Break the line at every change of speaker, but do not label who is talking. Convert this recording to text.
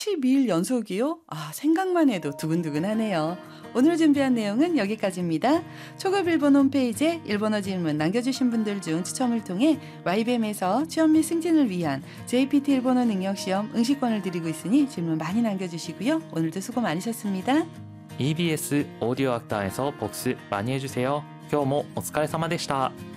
12일 연속이요? 생각만 해도 두근두근하네요. 오늘 준비한 내용은 여기까지입니다. 초급 일본 홈페이지에 일본어 질문 남겨주신 분들 중 추첨을 통해 YBM에서 취업 및 승진을 위한 JPT 일본어 능력시험 응시권을 드리고 있으니 질문 많이 남겨주시고요. 오늘도 수고 많으셨습니다.
EBS 오디오 학단에서 복습 많이 해주세요. 今日もお疲れ様でした。